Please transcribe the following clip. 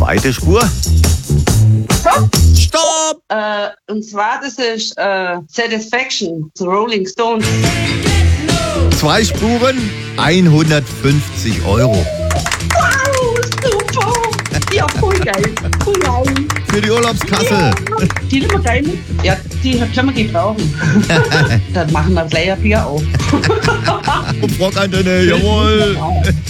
zweite Spur. Stopp! Stopp! Und zwar, das ist Satisfaction, The Rolling Stones. 2 Spuren, 150 Euro. Wow, super! Ja, voll geil. Voll geil. Für die Urlaubskasse. Ja, die sind wir geil. Ja, die können wir gebrauchen. Dann machen wir gleich ein Bier auf. Rockantenne, jawohl.